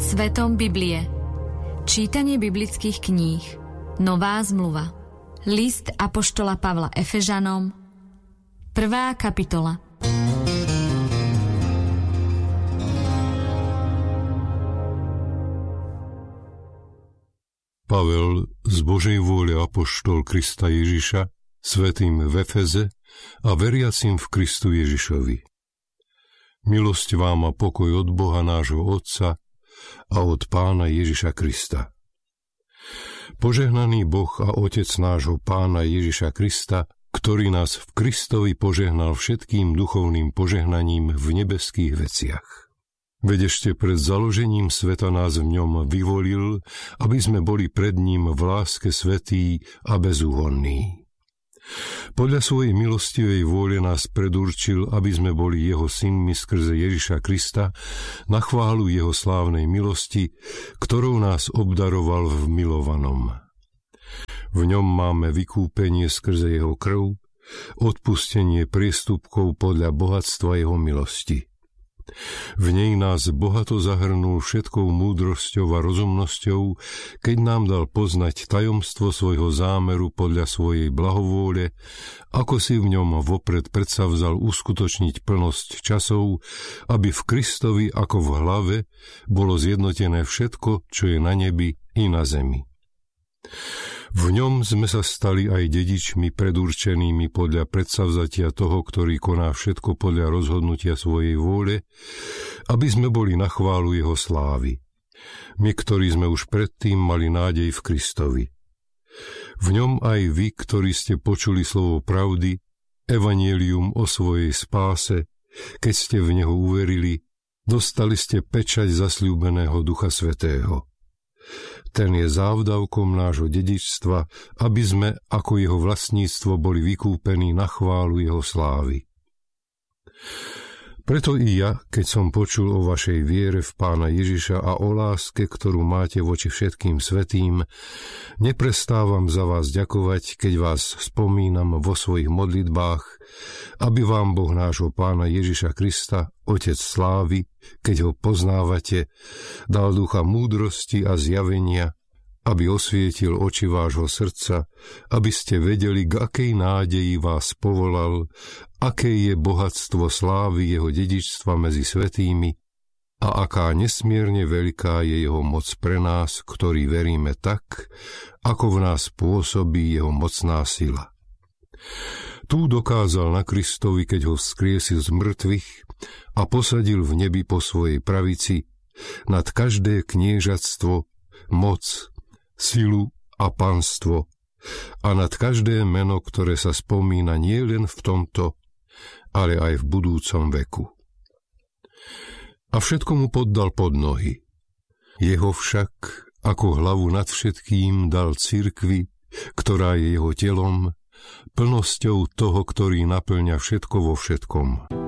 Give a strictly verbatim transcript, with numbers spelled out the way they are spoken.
Svetom Biblie. Čítanie biblických kníh. Nová zmluva. List apoštola Pavla Efežanom. Prvá kapitola. Pavel, z Božej vôle apoštol Krista Ježiša, svätým v Efeze a veriacim v Kristu Ježišovi. Milosť vám a pokoj od Boha nášho Otca a od Pána Ježiša Krista. Požehnaný Boh a Otec nášho Pána Ježiša Krista, ktorý nás v Kristovi požehnal všetkým duchovným požehnaním v nebeských veciach. Veď ešte pred založením sveta nás v ňom vyvolil, aby sme boli pred ním v láske svätí a bezúhonní. Podľa svojej milostivej vôle nás predurčil, aby sme boli jeho synmi skrze Ježiša Krista na chválu jeho slávnej milosti, ktorou nás obdaroval v milovanom. V ňom máme vykúpenie skrze jeho krv, odpustenie priestupkov podľa bohatstva jeho milosti. V nej nás bohato zahrnul všetkou múdrosťou a rozumnosťou, keď nám dal poznať tajomstvo svojho zámeru podľa svojej blahovôle, ako si v ňom vopred predsavzal uskutočniť plnosť časov, aby v Kristovi ako v hlave bolo zjednotené všetko, čo je na nebi i na zemi. V ňom sme sa stali aj dedičmi predurčenými podľa predsavzatia toho, ktorý koná všetko podľa rozhodnutia svojej vôle, aby sme boli na chválu jeho slávy. My, ktorí sme už predtým mali nádej v Kristovi. V ňom aj vy, ktorí ste počuli slovo pravdy, evanjelium o svojej spáse, keď ste v neho uverili, dostali ste pečať zasľúbeného Ducha Svätého. Ten je závdavkom nášho dedičstva, aby sme ako jeho vlastníctvo boli vykúpení na chválu jeho slávy. Preto i ja, keď som počul o vašej viere v Pána Ježiša a o láske, ktorú máte voči všetkým svätým, neprestávam za vás ďakovať, keď vás spomínam vo svojich modlitbách, aby vám Boh nášho Pána Ježiša Krista, Otec slávy, keď ho poznávate, dal ducha múdrosti a zjavenia, aby osvietil oči vášho srdca, aby ste vedeli, k akej nádeji vás povolal, aké je bohatstvo slávy jeho dedičstva medzi svätými a aká nesmierne veľká je jeho moc pre nás, ktorí veríme tak, ako v nás pôsobí jeho mocná sila. Tu dokázal na Kristovi, keď ho vzkriesil z mŕtvych a posadil v nebi po svojej pravici nad každé kniežatstvo, moc, silu a panstvo a nad každé meno, ktoré sa spomína nie len v tomto, ale aj v budúcom veku. A všetko mu poddal pod nohy. Jeho však, ako hlavu nad všetkým, dal cirkvi, ktorá je jeho telom, plnosťou toho, ktorý naplňa všetko vo všetkom.